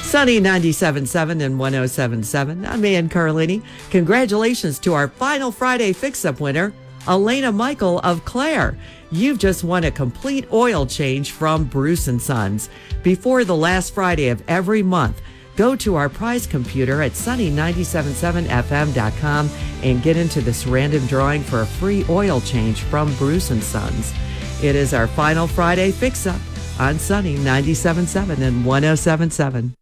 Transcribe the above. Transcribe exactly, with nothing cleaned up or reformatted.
Sunny ninety-seven point seven and one oh seven point seven. I'm Ann Carlini. Congratulations to our final Friday fix-up winner, Elena Michael of Clare. You've just won a complete oil change from Bruce and Sons. Before the last Friday of every month, go to our prize computer at sunny nine seven seven f m dot com and get into this random drawing for a free oil change from Bruce and Sons. It is our final Friday fix-up on Sunny ninety-seven point seven and one oh seven point seven.